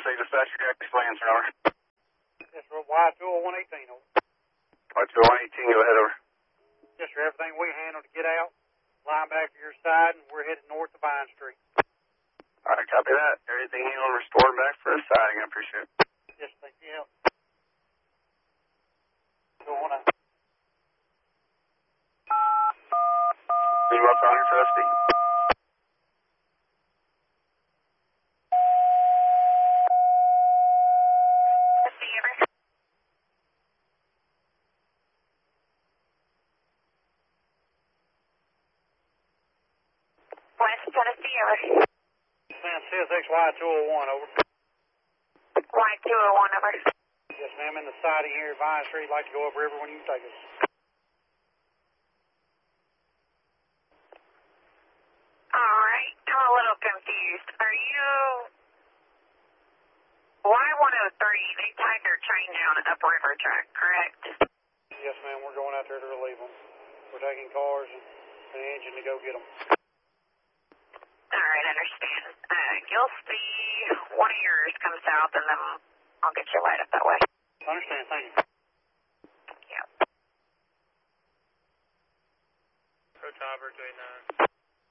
USA Dispatcher, explain, answer, over. Yes, sir. Y20118, over. Y20118, go ahead, over. Yes, sir. Everything we handle to get out. Line back to your side, and we're headed north of Vine Street. All right, copy that. Everything handled, restored back for a siding. I appreciate it. Yes, thank you. Go on out. You up on your trustee? West Tennessee, over. Ma'am, CSX Y201, over. Y201, over. Yes, ma'am, in the siding here at Vine Street. Like to go up river when you take us. Alright, I'm a little confused. Are you... Y103, they tied their train down at upriver track, correct? Yes, ma'am, we're going out there to relieve them. We're taking cars and an engine to go get them. Alright, understand. You'll see one of yours come south, and then I'll get you right up that way. Understand, thank you.